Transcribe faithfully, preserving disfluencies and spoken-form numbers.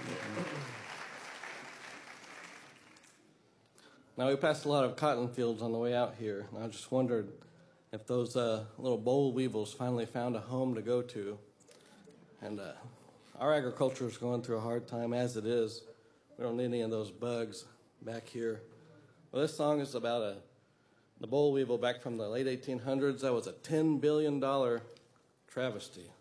Now, we passed a lot of cotton fields on the way out here, and I just wondered if those uh, little boll weevils finally found a home to go to. And uh, our agriculture is going through a hard time as it is. We don't need any of those bugs back here. Well, this song is about a the boll weevil back from the late eighteen hundreds. That was a ten billion dollars travesty.